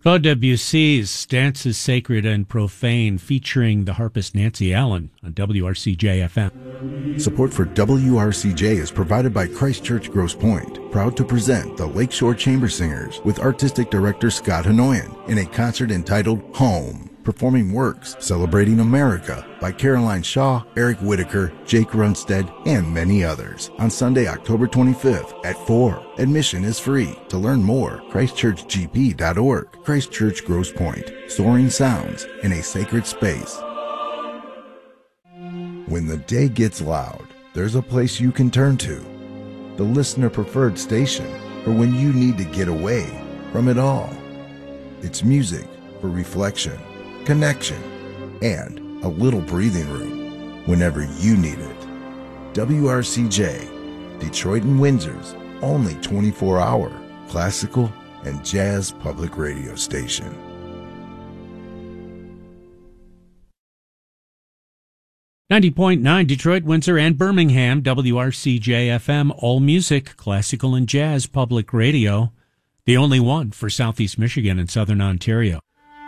Claude Debussy's Dance is Sacred and Profane, featuring the harpist Nancy Allen on WRCJ-FM. Support for WRCJ is provided by Christ Church Grosse Pointe, proud to present the Lakeshore Chamber Singers with artistic director Scott Hanoyan in a concert entitled Home, performing works celebrating America by Caroline Shaw, Eric Whitaker, Jake Runstead, and many others on Sunday, October 25th at 4. Admission is free. To learn more, ChristchurchGP.org. Christ Church Grosse Pointe, soaring sounds in a sacred space. When the day gets loud, there's a place you can turn to. The listener-preferred station for when you need to get away from it all. It's music for reflection, connection, and a little breathing room whenever you need it. WRCJ, Detroit and Windsor's only 24-hour classical and jazz public radio station. .9 Detroit, Windsor, and Birmingham, WRCJ-FM, all music, classical and jazz public radio, the only one for Southeast Michigan and Southern Ontario.